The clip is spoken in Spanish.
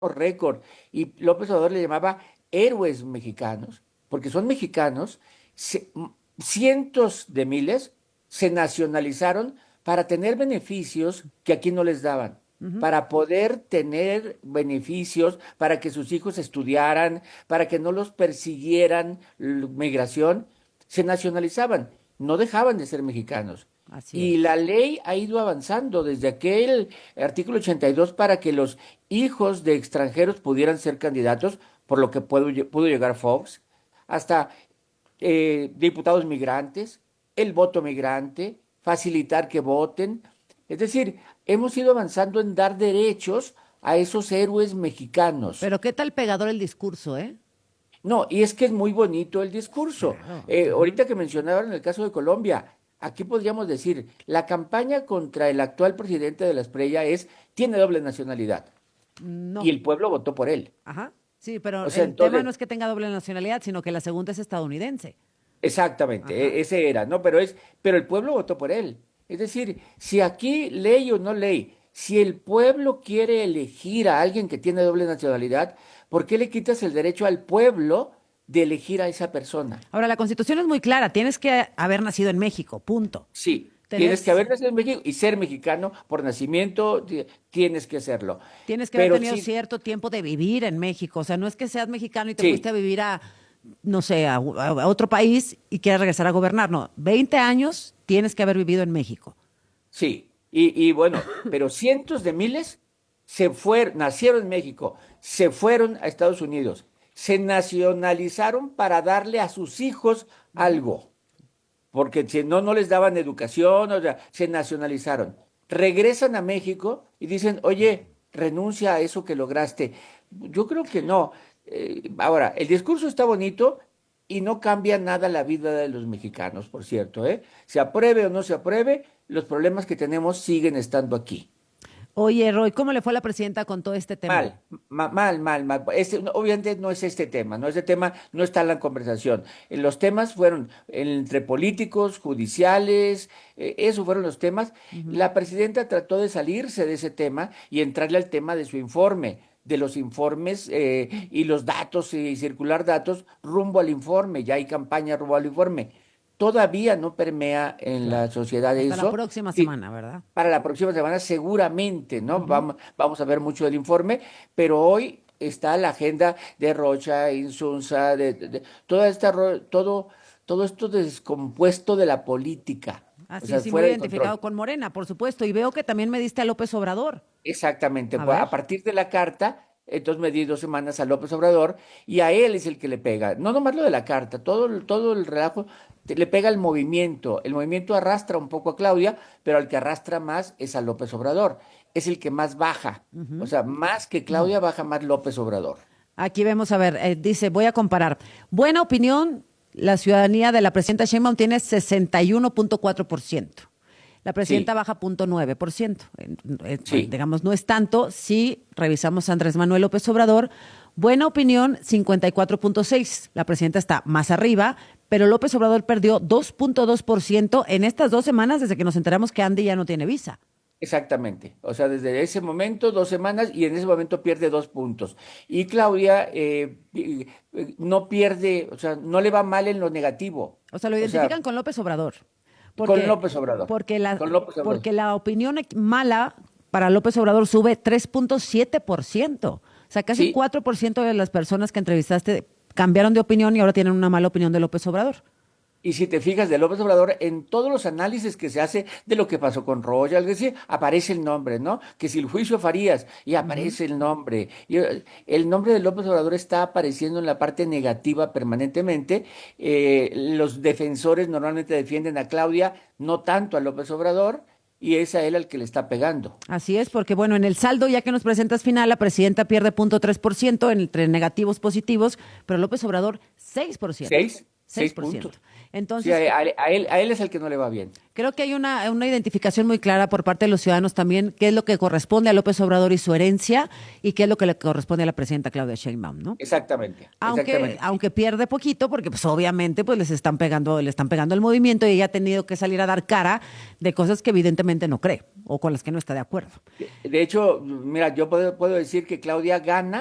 récord. Y López Obrador le llamaba héroes mexicanos, porque son mexicanos, cientos de miles se nacionalizaron para tener beneficios que aquí no les daban, Ujú. para poder tener beneficios, para que sus hijos estudiaran, para que no los persiguieran migración, se nacionalizaban, no dejaban de ser mexicanos. Así Y es. la ley ha ido avanzando desde aquel artículo 82 para que los hijos de extranjeros pudieran ser candidatos, por lo que pudo llegar Fox, hasta diputados migrantes, el voto migrante, facilitar que voten. Es decir, hemos ido avanzando en dar derechos a esos héroes mexicanos. Pero qué tal pegador el discurso, ¿eh? No, y es que es muy bonito el discurso. Claro. Ajá. Ahorita que mencionaban el caso de Colombia, aquí podríamos decir, la campaña contra el actual presidente de la Espriella tiene doble nacionalidad y No. el pueblo votó por él. Ajá. Sí, pero O sea, el tema no entonces, es que tenga doble nacionalidad, sino que la segunda es estadounidense. exactamente, Ajá. ese era, ¿no? Pero el pueblo votó por él. Es decir, si aquí ley o no ley, si el pueblo quiere elegir a alguien que tiene doble nacionalidad, ¿por qué le quitas el derecho al pueblo de elegir a esa persona? Ahora, la Constitución es muy clara, tienes que haber nacido en México, punto. Sí, tienes que Tenés, haber nacido en México y ser mexicano por nacimiento, tienes que serlo. tienes que haber Pero tenido sí, cierto tiempo de vivir en México. O sea, no es que seas mexicano y te fuiste a sí, vivir a, no sé, a otro país y quieras regresar a gobernar. No, 20 años tienes que haber vivido en México. sí. Y bueno, pero cientos de miles nacieron en México, se fueron a Estados Unidos, se nacionalizaron para darle a sus hijos Ujú. algo, porque si no, no les daban educación, o sea, se nacionalizaron. Regresan a México y dicen, oye, renuncia a eso que lograste. Yo creo que no. Ahora, el discurso está bonito y no cambia nada la vida de los mexicanos, por cierto, ¿eh? Se apruebe o no se apruebe, los problemas que tenemos siguen estando aquí. Oye, Roy, ¿cómo le fue a la presidenta con todo este tema? Mal. Obviamente no es este tema, no este tema no está en la conversación. Los temas fueron entre políticos, judiciales, esos fueron los temas. Ujú. La presidenta trató de salirse de ese tema y entrarle al tema de su informe, de los informes y los datos y circular datos rumbo al informe. Ya hay campaña rumbo al informe. Todavía no permea en Claro. la sociedad Hasta la eso. próxima Sí, semana, ¿verdad? para la próxima semana seguramente, ¿no? Ujú. Vamos a ver mucho del informe, pero hoy está la agenda de Rocha, Insunza, toda todo esto descompuesto de la política, o Así sea, sí, muy fuera de control. identificado con Morena, por supuesto. Y veo que también me diste a López Obrador. Exactamente, A pues, a ver. partir de la carta, entonces me di 2 semanas a López Obrador y a él es el que le pega. No nomás lo de la carta, todo el relajo le pega el movimiento. El movimiento arrastra un poco a Claudia, pero al que arrastra más es a López Obrador. Es el que más baja. O Ujú. sea, más que Claudia baja más López Obrador. Aquí vemos, a ver, dice, voy a comparar. Buena opinión, la ciudadanía de la presidenta Sheinbaum tiene 61.4%. La presidenta Sí, baja 0.9%. sí, Digamos, no es tanto. Si revisamos a Andrés Manuel López Obrador, buena opinión, 54.6%. La presidenta está más arriba, pero López Obrador perdió 2.2% en estas 2 semanas desde que nos enteramos que Andy ya no tiene visa. exactamente. O sea, desde ese momento, 2 semanas, y en ese momento pierde 2 puntos. Y Claudia no pierde, o sea, no le va mal en lo negativo. O sea, lo O sea, identifican con López Obrador. con Porque, López Obrador. porque la, Con López Obrador. porque la opinión mala para López Obrador sube 3.7%. O sea, casi Sí, 4% de las personas que entrevistaste cambiaron de opinión y ahora tienen una mala opinión de López Obrador. y si te fijas de López Obrador, en todos los análisis que se hace de lo que pasó con Royal, que sí, aparece el nombre, ¿no? Que si el juicio Farías, y Ujú. aparece el nombre. Y el nombre de López Obrador está apareciendo en la parte negativa permanentemente. Los defensores normalmente defienden a Claudia, no tanto a López Obrador, y es a él al que le está pegando. Así es, porque bueno, en el saldo, ya que nos presentas final, la presidenta pierde 0.3% entre negativos positivos, pero López Obrador 6%. Seis 6%. puntos. Sí, Entonces, a él es el que no le va bien. creo que hay una identificación muy clara por parte de los ciudadanos también, qué es lo que corresponde a López Obrador y su herencia y qué es lo que le corresponde a la presidenta Claudia Sheinbaum, ¿no? Exactamente, Aunque, exactamente. aunque pierde poquito, porque pues obviamente pues le están pegando el movimiento y ella ha tenido que salir a dar cara de cosas que evidentemente no cree o con las que no está de acuerdo. De hecho, mira, yo puedo decir que Claudia gana